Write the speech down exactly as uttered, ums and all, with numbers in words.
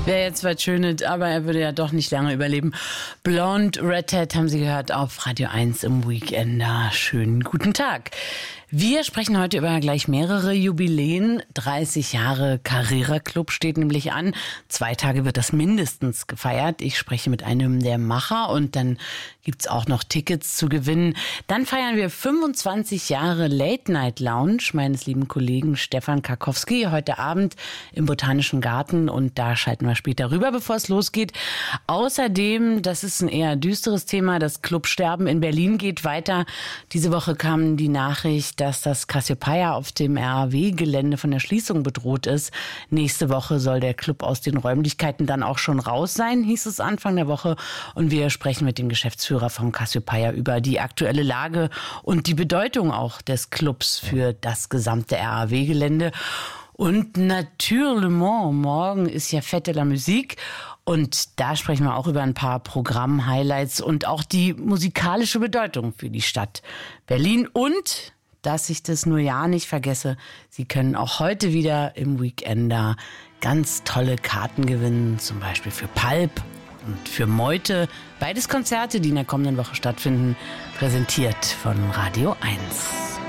Wäre jetzt was Schönes, aber er würde ja doch nicht lange überleben. Blonde Redhead haben Sie gehört auf Radio eins im Weekender. Schönen guten Tag. Wir sprechen heute über gleich mehrere Jubiläen. dreißig Jahre Carrera Club steht nämlich an. Zwei Tage wird das mindestens gefeiert. Ich spreche mit einem der Macher und dann gibt's auch noch Tickets zu gewinnen. Dann feiern wir fünfundzwanzig Jahre Late Night Lounge meines lieben Kollegen Stefan Karkowski heute Abend im Botanischen Garten und da schalten wir später rüber, bevor es losgeht. Außerdem, das ist ein eher düsteres Thema, das Clubsterben in Berlin geht weiter. Diese Woche kam die Nachricht, dass das Cassiopeia auf dem R A W-Gelände von der Schließung bedroht ist. Nächste Woche soll der Club aus den Räumlichkeiten dann auch schon raus sein, hieß es Anfang der Woche. Und wir sprechen mit dem Geschäftsführer vom Cassiopeia über die aktuelle Lage und die Bedeutung auch des Clubs für das gesamte R A W-Gelände. Und natürlich, morgen ist ja Fête de la Musique. Und da sprechen wir auch über ein paar Programm-Highlights und auch die musikalische Bedeutung für die Stadt Berlin. Und, dass ich das nur ja nicht vergesse, Sie können auch heute wieder im Weekender ganz tolle Karten gewinnen, zum Beispiel für Pulp und für Meute. Beides Konzerte, die in der kommenden Woche stattfinden, präsentiert von Radio eins.